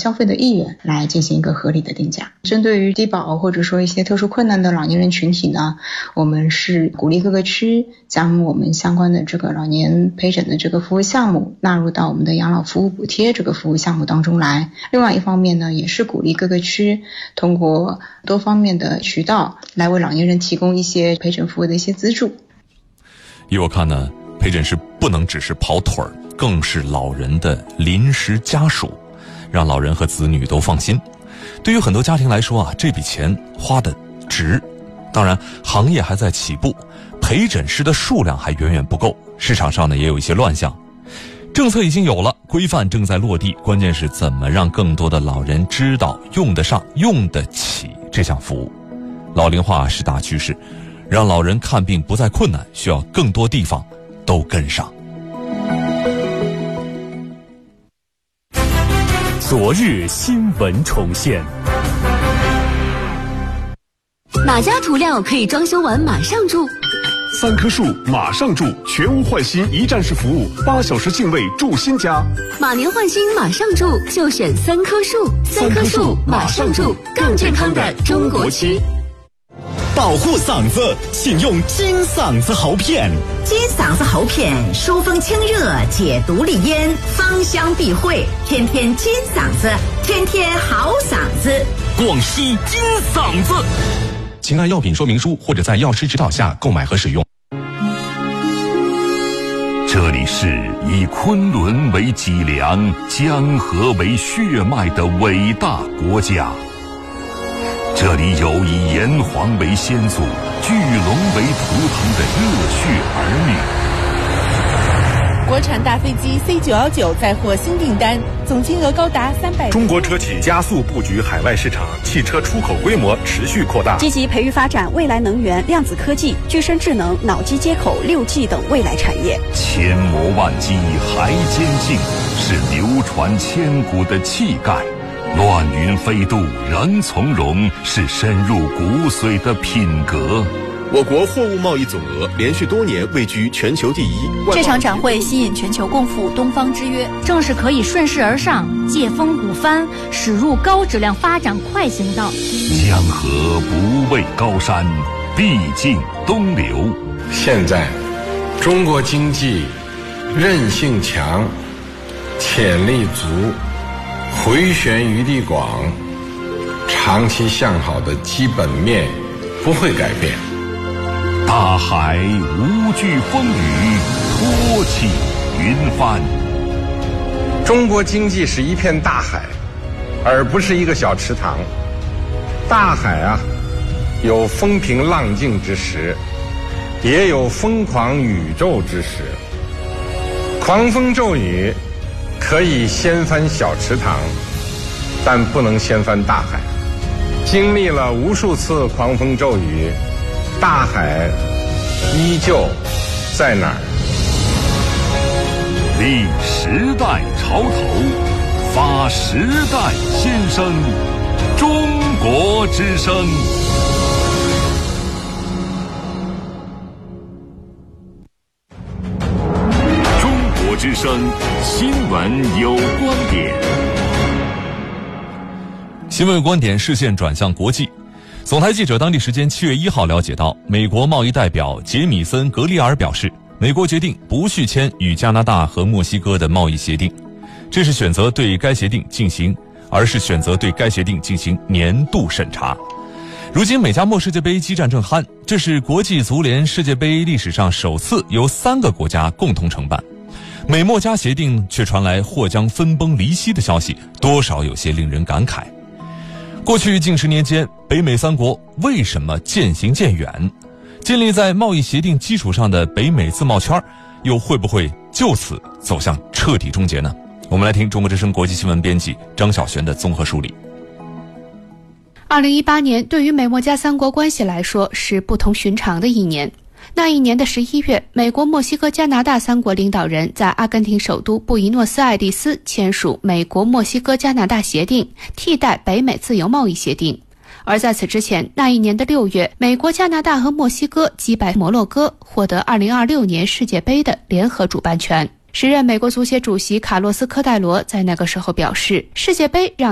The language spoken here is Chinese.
消费的意愿来进行一个合理的定价。针对于低保或者说一些特殊困难的老年人群体呢，我们是鼓励各个区将我们相关的这个老年陪诊的这个服务项目纳入到我们的养老服务补贴这个服务项目当中来。另外一方面呢，也是鼓励各个区通过多方面的渠道来为老年人提供一些陪诊服务的一些资助。 依我看呢，陪诊师不能只是跑腿儿，更是老人的临时家属，让老人和子女都放心。对于很多家庭来说啊，这笔钱花得值。当然，行业还在起步，陪诊师的数量还远远不够，市场上呢也有一些乱象。政策已经有了，规范正在落地，关键是怎么让更多的老人知道、用得上、用得起这项服务。老龄化是大趋势，让老人看病不再困难，需要更多地方都跟上。 昨日新闻重现。 哪家涂料可以装修完马上住 ？3棵树马上住，全屋换新一站式服务，8小时净位住新家。 马年换新马上住，就选3棵树。3棵树马上住，更健康的中国区。 保护嗓子，请用金嗓子喉片。 金嗓子喉片疏风清热，解毒利咽，芳香避秽，天天金嗓子，天天好嗓子。 广西金嗓子。 请按药品说明书或者在药师指导下购买和使用。 这里是以昆仑为脊梁、江河为血脉的伟大国家。这里有以炎黄为先祖、巨龙为图腾的热血儿女。 国产大飞机 C919 再获新订单，总金额高达300。 中国车企加速布局海外市场，汽车出口规模持续扩大。 积极培育发展未来能源、量子科技、具身智能、脑机接口、6G 等未来产业。 千磨万击还坚劲，是流传千古的气概。乱云飞渡人从容，是深入骨髓的品格。 我国货物贸易总额连续多年位居全球第一。 这场展会吸引全球共赴东方之约， 正是可以顺势而上，借风鼓帆，驶入高质量发展快行道。 江河不畏高山，必尽东流。 现在，中国经济韧性强，潜力足，回旋余地广，长期向好的基本面不会改变。 大海无惧风雨，托起云帆。 中国经济是一片大海，而不是一个小池塘。大海啊，有风平浪静之时，也有疯狂宇宙之时。狂风骤雨可以掀翻小池塘，但不能掀翻大海。经历了无数次狂风骤雨，大海依旧在哪儿？ 立时代潮头，发时代新生，中国之声。中国之声新闻有观点。 新闻观点视线转向国际。总台记者当地时间7月1号了解到，美国贸易代表杰米森·格利尔表示，美国决定不续签与加拿大和墨西哥的贸易协定，这是选择对该协定进行年度审查。如今美加墨世界杯激战正酣，这是国际足联世界杯历史上首次由3个国家共同承办。美墨加协定却传来或将分崩离析的消息，多少有些令人感慨。过去近10年间，北美3国为什么渐行渐远？建立在贸易协定基础上的北美自贸圈，又会不会就此走向彻底终结呢？我们来听中国之声国际新闻编辑张晓璇的综合梳理。 2018年对于美墨加3国关系来说是不同寻常的一年。那一年的11月，美国、墨西哥、加拿大3国领导人在阿根廷首都布宜诺斯艾利斯签署美国、墨西哥、加拿大协定，替代北美自由贸易协定。而在此之前，那一年的6月，美国、加拿大和墨西哥击败摩洛哥，获得2026年世界杯的联合主办权。时任美国足协主席卡洛斯·科戴罗在那个时候表示，世界杯让